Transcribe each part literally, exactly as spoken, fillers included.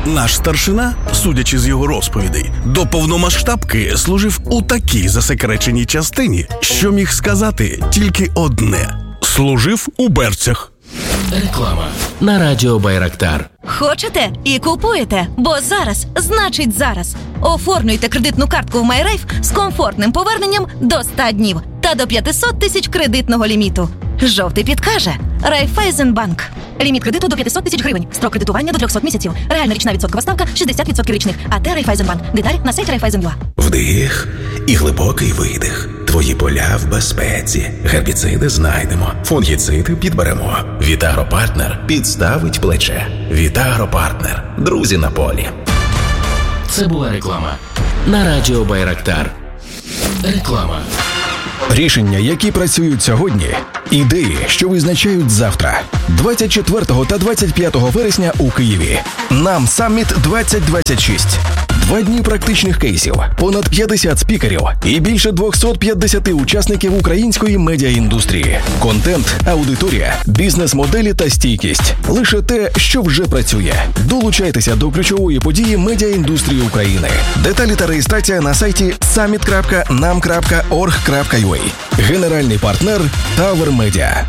Наш старшина, судячи з його розповідей, до повномасштабки служив у такій засекреченій частині, що міг сказати тільки одне – служив у берцях. Реклама на радіо Байрактар. Хочете і купуєте, бо зараз значить зараз. Оформлюйте кредитну картку в MyRafe з комфортним поверненням до ста днів та до п'ятсот тисяч кредитного ліміту. Жовтий підкаже. Райфайзенбанк. Ліміт кредиту до п'ятсот тисяч гривень. Строк кредитування до триста місяців. Реальна річна відсоткова ставка шістдесят відсотків річних. АТ Райфайзенбанк. Деталі на сайті Райфайзен.ua. Вдих і глибокий видих. Твої поля в безпеці. Гербіциди знайдемо. Фунгіциди підберемо. Вітагропартнер підставить плече. Вітагропартнер. Друзі на полі. Це була реклама на радіо Байрактар. Реклама. Рішення, які працюють сьогодні. Ідеї, що визначають завтра. двадцять четвертого та двадцять п'ятого вересня у Києві. Нам Саміт двадцять двадцять шість. Два дні практичних кейсів, понад п'ятдесят спікерів і більше двісті п'ятдесят учасників української медіаіндустрії. Контент, аудиторія, бізнес-моделі та стійкість. Лише те, що вже працює. Долучайтеся до ключової події медіаіндустрії України. Деталі та реєстрація на сайті саміт крапка нам крапка орг крапка ю а. Генеральний партнер Tower Media.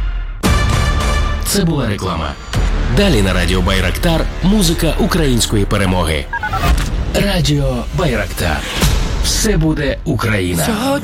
Це була реклама. Далі на радіо Байрактар музика української перемоги. Радіо Байрактар. Все буде Україна.